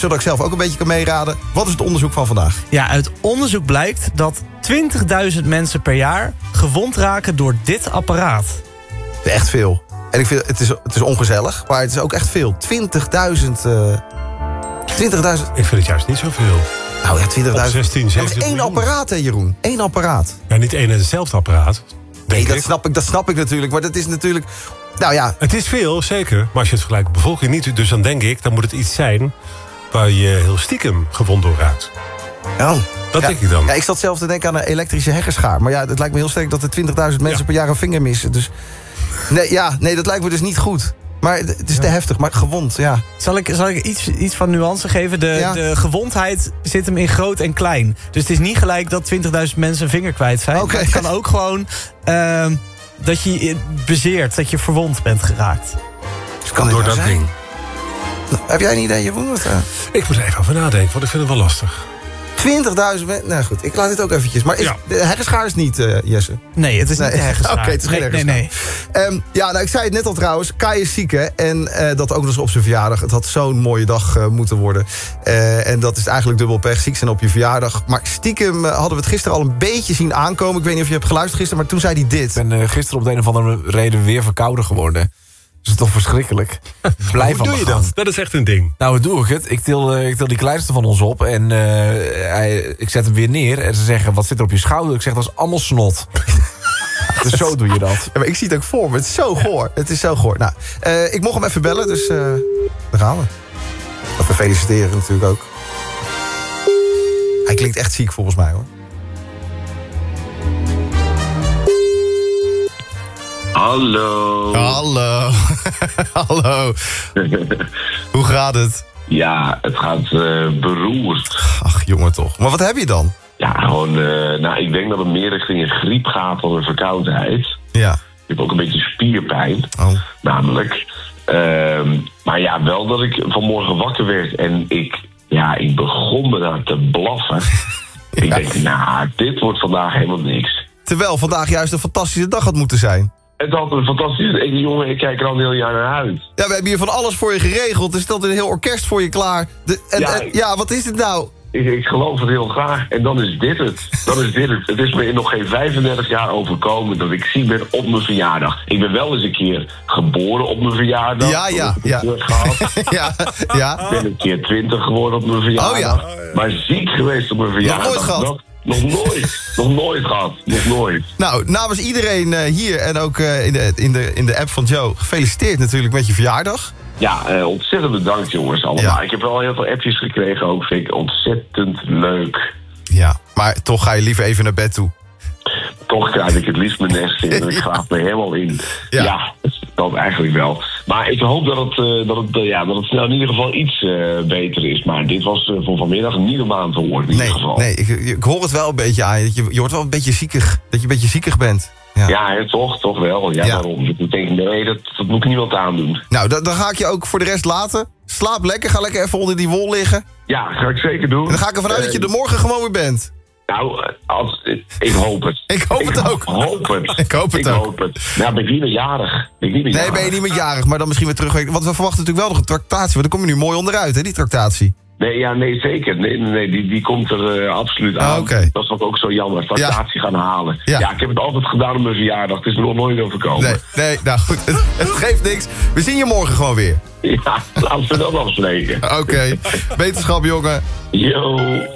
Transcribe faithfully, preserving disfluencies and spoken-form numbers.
zodat ik zelf ook een beetje kan meeraden. Wat is het onderzoek van vandaag? Ja, uit onderzoek blijkt dat twintigduizend mensen per jaar gewond raken door dit apparaat. Het is echt veel. En ik vind, het is, het is ongezellig, maar het is ook echt veel. twintigduizend... Uh, twintigduizend... Ik vind het juist niet zoveel. Nou ja, twintigduizend... zestien, dat is zeventien één miljoen. apparaat, hè, Jeroen? Eén apparaat. Ja, niet één en hetzelfde apparaat. Nee, dat ik. snap, ik, dat snap ik natuurlijk. Maar dat is natuurlijk... Nou ja... Het is veel, zeker. Maar als je het vergelijkt met de bevolking niet... dus dan denk ik, dan moet het iets zijn... waar je heel stiekem gewond door raakt. Oh. Dat ja, denk ik dan. Ja, ik zat zelf te denken aan een elektrische heggeschaar. Maar ja, het lijkt me heel sterk dat er twintigduizend mensen Ja. per jaar een vinger missen. Dus nee, ja, nee, dat lijkt me dus niet goed. Maar het is te heftig, maar gewond, ja. Zal ik, zal ik iets, iets van nuance geven? De, Ja. de gewondheid zit hem in groot en klein. Dus het is niet gelijk dat twintigduizend mensen een vinger kwijt zijn. Oké. Maar het kan ook gewoon uh, dat je bezeert, dat je verwond bent geraakt. Dus kan dit Door nou dat zijn? ding. Heb jij een idee, Jeroen? Wat, uh? Ik moet er even over nadenken, want ik vind het wel lastig. twintigduizend mensen... Nou goed, ik laat dit ook eventjes. Maar is, Ja. de heggeschaar is niet, uh, Jesse? Nee, het is niet Nee. de heggeschaar. Oké, het is geen nee, nee, heggeschaar. nee. Um, ja, nou, ik zei het net al trouwens. Kai is ziek, hè? En uh, dat ook nog eens op zijn verjaardag. Het had zo'n mooie dag uh, moeten worden. Uh, en dat is eigenlijk dubbel pech. Ziek zijn op je verjaardag. Maar stiekem uh, hadden we het gisteren al een beetje zien aankomen. Ik weet niet of je hebt geluisterd gisteren, maar toen zei hij dit. Ik ben uh, gisteren op de een of andere reden weer verkouden geworden. Dat is toch verschrikkelijk. Blijf Hoe doe je dat? Dat is echt een ding. Nou, hoe doe ik het? Ik til, uh, ik til die kleinste van ons op en uh, hij, ik zet hem weer neer. En ze zeggen, wat zit er op je schouder? Ik zeg, dat is allemaal snot. Dus zo doe je dat. Ja, maar ik zie het ook voor me. Het is zo goor. Het is zo goor. Nou, uh, ik mocht hem even bellen, dus uh, daar gaan we. Dat we feliciteren natuurlijk ook. Hij klinkt echt ziek volgens mij, hoor. Hallo. Hallo. Hallo. Hoe gaat het? Ja, het gaat uh, beroerd. Ach, jongen toch. Maar wat heb je dan? Ja, gewoon, uh, nou, ik denk dat het meer richting een griep gaat dan een verkoudheid. Ja. Ik heb ook een beetje spierpijn, Oh. namelijk. Uh, maar ja, wel dat ik vanmorgen wakker werd en ik, ja, ik begon me daar te blaffen. Ja. Ik denk, nou, dit wordt vandaag helemaal niks. Terwijl vandaag juist een fantastische dag had moeten zijn. Het had een fantastische... Ik, jongen, ik kijk er al een heel jaar naar uit. Ja, we hebben hier van alles voor je geregeld. Er stelt een heel orkest voor je klaar. De, en, Ja, en, ja, wat is het nou? Ik, ik geloof het heel graag. En dan is dit het. Dan is dit het. Het is me in nog geen vijfendertig jaar overkomen dat ik ziek ben op mijn verjaardag. Ik ben wel eens een keer geboren op mijn verjaardag. Ja, ja, Ik ja. heb het gehad. ja, ja. Ik ben een keer twintig geworden op mijn verjaardag. Oh ja. Maar ziek geweest op mijn verjaardag. nooit gehad? Dat, nog nooit. nog nooit gehad. Nog nooit. Nou, namens iedereen uh, hier en ook uh, in, de, in, de, in de app van Joe... gefeliciteerd natuurlijk met je verjaardag. Ja, uh, ontzettend bedankt jongens allemaal. Ja. Ik heb wel heel veel appjes gekregen ook. Vind ik ontzettend leuk. Ja, maar toch ga je liever even naar bed toe. Toch krijg ik het liefst mijn nest in en ik graaf me helemaal in. Ja. Ja, dat eigenlijk wel. Maar ik hoop dat het, uh, dat het, uh, ja, dat het snel in ieder geval iets uh, beter is. Maar dit was uh, voor vanmiddag niet om aan te horen in Nee, ieder geval. nee ik, ik hoor het wel een beetje aan je. Dat je, je wordt wel een beetje ziekig. Dat je een beetje ziekig bent. Ja. Ja, hè, toch, toch wel. Ja, Ja. daarom. Ik denk, nee, dat, dat moet ik niemand aandoen. Nou, dan, dan ga ik je ook voor de rest laten. Slaap lekker, ga lekker even onder die wol liggen. Ja, ga ik zeker doen. En dan ga ik ervan uit dat je er morgen gewoon weer bent. Nou, als, ik hoop het. Ik hoop het ook. hoop het. Ik hoop het ik ook. Hoop het. Nou, ben ik niet meer jarig. Ben ik niet meer Nee, jarig. ben je niet meer jarig, maar dan misschien weer terug. Want we verwachten natuurlijk wel nog een tractatie. Want dan kom je nu mooi onderuit, hè, die tractatie. Nee, ja, nee, zeker. Nee, nee, nee die, die komt er uh, absoluut aan. Ah, oké. Dat is wat ook zo jammer. Tractatie gaan halen. Ja. Ja. ik heb het altijd gedaan op mijn verjaardag. Het is er nog nooit overkomen. Nee, nee, nou goed. Het, het geeft niks. We zien je morgen gewoon weer. Ja, laten we dat afspreken. Oké. Wetenschap, jongen. Yo.